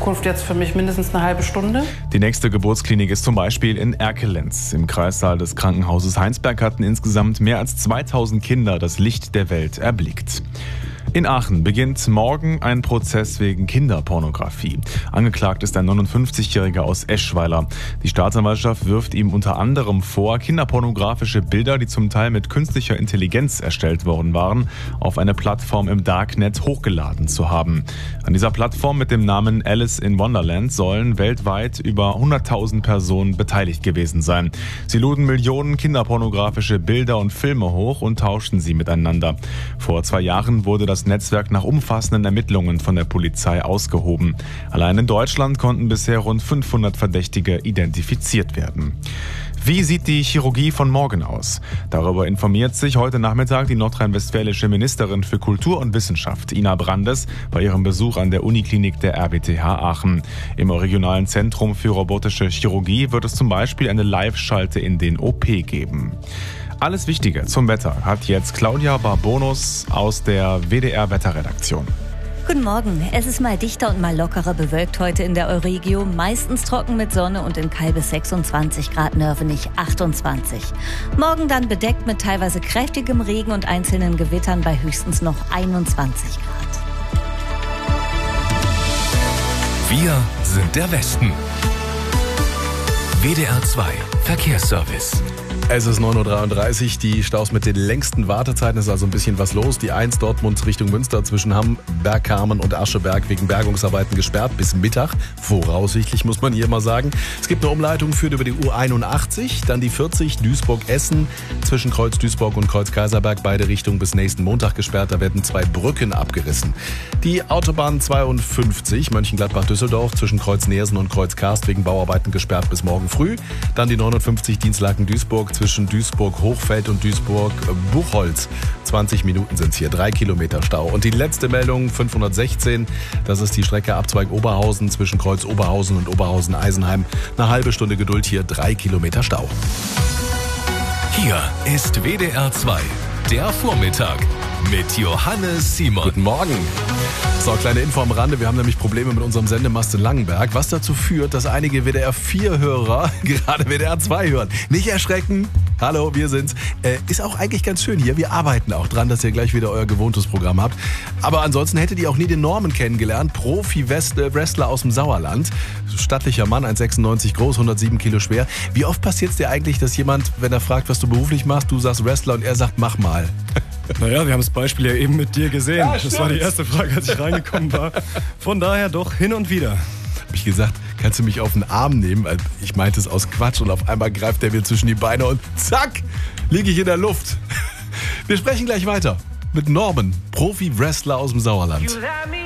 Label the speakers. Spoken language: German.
Speaker 1: Zukunft jetzt für mich mindestens eine halbe Stunde.
Speaker 2: Die nächste Geburtsklinik ist zum Beispiel in Erkelenz. Im Kreissaal des Krankenhauses Heinsberg hatten insgesamt mehr als 2000 Kinder das Licht der Welt erblickt. In Aachen beginnt morgen ein Prozess wegen Kinderpornografie. Angeklagt ist ein 59-Jähriger aus Eschweiler. Die Staatsanwaltschaft wirft ihm unter anderem vor, kinderpornografische Bilder, die zum Teil mit künstlicher Intelligenz erstellt worden waren, auf eine Plattform im Darknet hochgeladen zu haben. An dieser Plattform mit dem Namen Alice in Wonderland sollen weltweit über 100.000 Personen beteiligt gewesen sein. Sie luden Millionen kinderpornografische Bilder und Filme hoch und tauschten sie miteinander. Vor 2 Jahren wurde das Netzwerk nach umfassenden Ermittlungen von der Polizei ausgehoben. Allein in Deutschland konnten bisher rund 500 Verdächtige identifiziert werden. Wie sieht die Chirurgie von morgen aus? Darüber informiert sich heute Nachmittag die nordrhein-westfälische Ministerin für Kultur und Wissenschaft, Ina Brandes, bei ihrem Besuch an der Uniklinik der RWTH Aachen. Im regionalen Zentrum für robotische Chirurgie wird es zum Beispiel eine Live-Schalte in den OP geben. Alles Wichtige zum Wetter hat jetzt Claudia Barbonus aus der WDR-Wetterredaktion.
Speaker 3: Guten Morgen. Es ist mal dichter und mal lockerer bewölkt heute in der Euregio. Meistens trocken mit Sonne und in Calbe 26 Grad, Nörvenich 28. Morgen dann bedeckt mit teilweise kräftigem Regen und einzelnen Gewittern bei höchstens noch 21 Grad.
Speaker 4: Wir sind der Westen. WDR 2 Verkehrsservice.
Speaker 5: Es ist 9.33 Uhr, die Staus mit den längsten Wartezeiten, ist also ein bisschen was los. Die 1 Dortmund Richtung Münster zwischen Hamm, Bergkamen und Ascheberg wegen Bergungsarbeiten gesperrt bis Mittag. Voraussichtlich muss man hier mal sagen. Es gibt eine Umleitung, führt über die U81, dann die 40 Duisburg-Essen zwischen Kreuz Duisburg und Kreuz Kaiserberg, beide Richtungen bis nächsten Montag gesperrt. Da werden 2 Brücken abgerissen. Die Autobahn 52 Mönchengladbach-Düsseldorf zwischen Kreuz Neersen und Kreuz Karst wegen Bauarbeiten gesperrt bis morgen früh. Dann die 59 Dienstlaken-Duisburg zwischen Duisburg-Hochfeld und Duisburg-Buchholz. 20 Minuten sind es hier, 3 Kilometer Stau. Und die letzte Meldung, 516, das ist die Strecke Abzweig Oberhausen zwischen Kreuz Oberhausen und Oberhausen-Eisenheim. Eine halbe Stunde Geduld hier, 3 Kilometer Stau.
Speaker 4: Hier ist WDR 2, der Vormittag mit Johannes Simon.
Speaker 5: Guten Morgen. So, kleine Info am Rande. Wir haben nämlich Probleme mit unserem Sendemast in Langenberg, was dazu führt, dass einige WDR 4-Hörer gerade WDR 2 hören. Nicht erschrecken. Hallo, wir sind's. Ist auch eigentlich ganz schön hier. Wir arbeiten auch dran, dass ihr gleich wieder euer gewohntes Programm habt. Aber ansonsten hättet ihr auch nie den Norman kennengelernt. Profi-Wrestler aus dem Sauerland. Stattlicher Mann, 1,96 groß, 107 Kilo schwer. Wie oft passiert es dir eigentlich, dass jemand, wenn er fragt, was du beruflich machst, du sagst Wrestler und er sagt, mach mal?
Speaker 6: Naja, wir haben das Beispiel ja eben mit dir gesehen.
Speaker 5: Ja,
Speaker 6: das war die erste Frage, als ich reingekommen war. Von daher doch hin und wieder.
Speaker 5: Hab ich gesagt, kannst du mich auf den Arm nehmen? Weil ich meinte es aus Quatsch und auf einmal greift er mir zwischen die Beine und zack, liege ich in der Luft. Wir sprechen gleich weiter mit Norman, Profi-Wrestler aus dem Sauerland.